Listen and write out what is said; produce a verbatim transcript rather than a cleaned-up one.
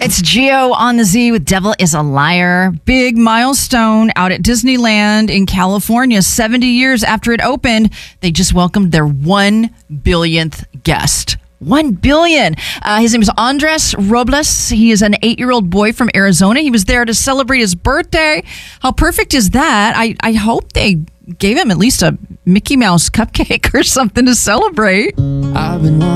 It's Geo on the Z with Devil is a Liar. Big milestone out at Disneyland in California. seventy years after it opened, they just welcomed their one billionth guest. One billion. Uh, his name is Andres Robles. He is an eight-year-old boy from Arizona. He was there to celebrate his birthday. How perfect is that? I, I hope they gave him at least a Mickey Mouse cupcake or something to celebrate. I've been